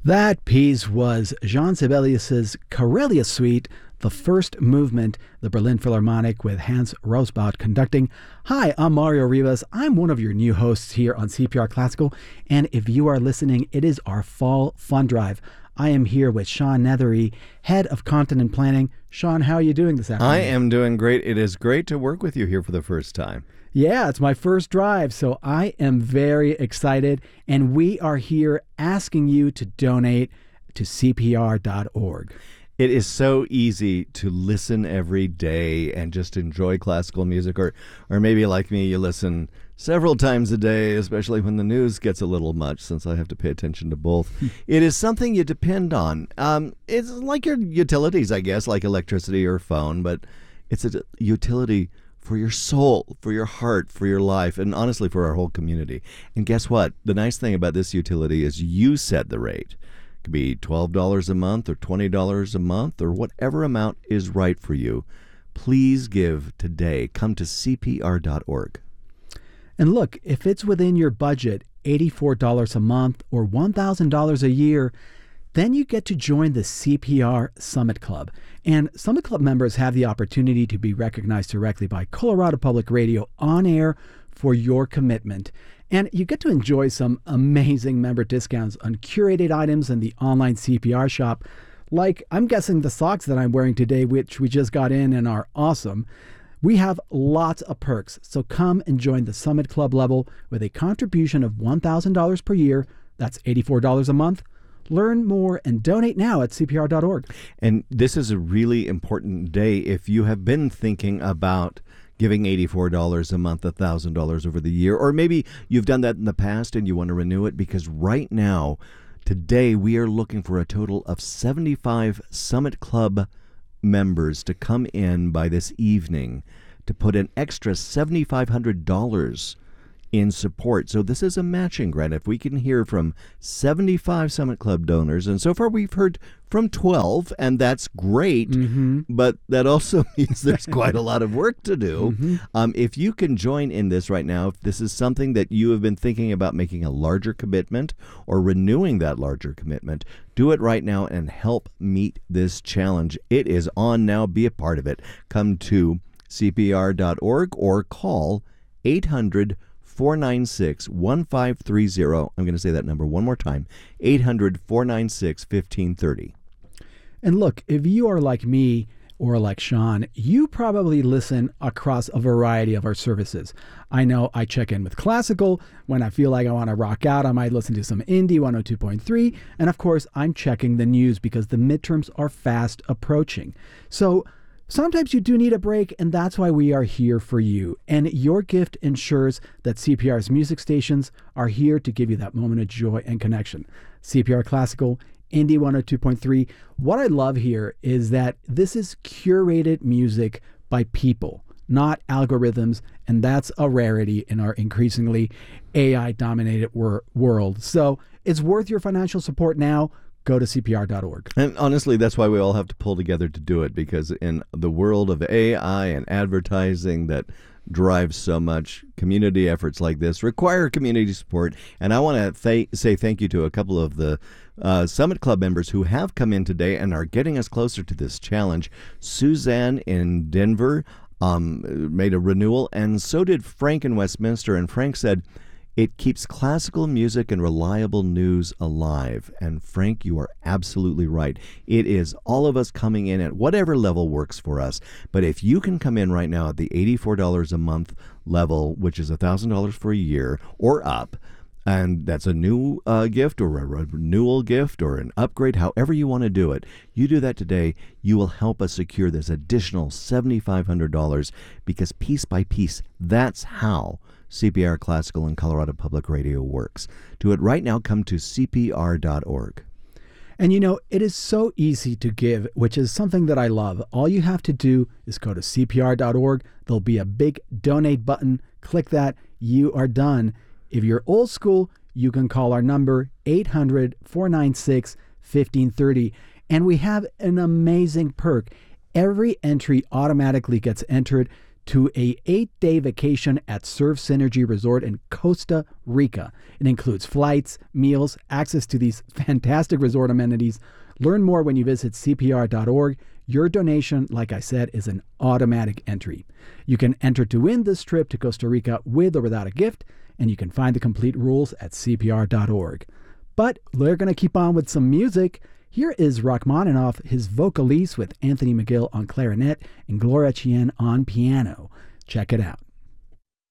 That piece was Jean Sibelius's Karelia Suite, the first movement, the Berlin Philharmonic with Hans Rosbaud conducting. Hi, I'm Mario Rivas. I'm one of your new hosts here on CPR Classical, and if you are listening, it is our Fall Fun Drive. I am here with Sean Nethery, Head of Content and Planning. Sean, how are you doing this afternoon? I am doing great. It is great to work with you here for the first time. Yeah, it's my first drive, so I am very excited, and we are here asking you to donate to CPR.org. It is so easy to listen every day and just enjoy classical music, or maybe like me, you listen several times a day, especially when the news gets a little much, since I have to pay attention to both. It is something you depend on. It's like your utilities, I guess, like electricity or phone, but it's a utility for your soul, for your heart, for your life, and honestly for our whole community. And guess what? The nice thing about this utility is you set the rate. It could be $12 a month or $20 a month or whatever amount is right for you. Please give today. Come to CPR.org. And look, if it's within your budget, $84 a month or $1,000 a year, then you get to join the CPR Summit Club. And Summit Club members have the opportunity to be recognized directly by Colorado Public Radio on air for your commitment. And you get to enjoy some amazing member discounts on curated items in the online CPR shop. Like, I'm guessing the socks that I'm wearing today, which we just got in and are awesome. We have lots of perks, so come and join the Summit Club level with a contribution of $1,000 per year. That's $84 a month. Learn more and donate now at CPR.org. And this is a really important day if you have been thinking about giving $84 a month, $1,000 over the year, or maybe you've done that in the past and you want to renew it, because right now, today, we are looking for a total of 75 Summit Club members to come in by this evening to put an extra $7,500 in support. So this is a matching grant. If we can hear from 75 Summit Club donors, and so far we've heard from 12, and that's great, but that also means there's quite a lot of work to do. If you can join in this right now, if this is something that you have been thinking about making a larger commitment or renewing that larger commitment, do it right now and help meet this challenge. It is on now. Be a part of it. Come to CPR.org or call 800-496-1530. I'm going to say that number one more time, 800-496-1530. And look, if you are like me or like Sean, you probably listen across a variety of our services. I know I check in with classical. When I feel like I want to rock out, I might listen to some indie 102.3. And of course, I'm checking the news because the midterms are fast approaching. So sometimes you do need a break, and that's why we are here for you. And your gift ensures that CPR's music stations are here to give you that moment of joy and connection. CPR Classical, Indie 102.3. What I love here is that this is curated music by people, not algorithms, and that's a rarity in our increasingly AI-dominated world. So it's worth your financial support now. Go to CPR.org. And honestly, that's why we all have to pull together to do it, because in the world of AI and advertising that drives so much, community efforts like this require community support. And I want to say thank you to a couple of the Summit Club members who have come in today and are getting us closer to this challenge. Suzanne in Denver made a renewal, and so did Frank in Westminster. And Frank said, "It keeps classical music and reliable news alive." And Frank, you are absolutely right. It is all of us coming in at whatever level works for us. But if you can come in right now at the $84 a month level, which is $1,000 for a year or up, and that's a new gift or a renewal gift or an upgrade, however you want to do it, you do that today, you will help us secure this additional $7,500, because piece by piece, that's how CPR Classical and Colorado Public Radio works. Do it right now. Come to CPR.org. And you know, it is so easy to give, which is something that I love. All you have to do is go to CPR.org. There'll be a big donate button. Click that. You are done. If you're old school, you can call our number, 800-496-1530. And we have an amazing perk. Every entry automatically gets entered to a 8-day vacation at Surf Synergy Resort in Costa Rica. It includes flights, meals, access to these fantastic resort amenities. Learn more when you visit CPR.org. Your donation, like I said, is an automatic entry. You can enter to win this trip to Costa Rica with or without a gift, and you can find the complete rules at CPR.org. But we're going to keep on with some music. Here is Rachmaninoff, his vocalese with Anthony McGill on clarinet and Gloria Chien on piano. Check it out.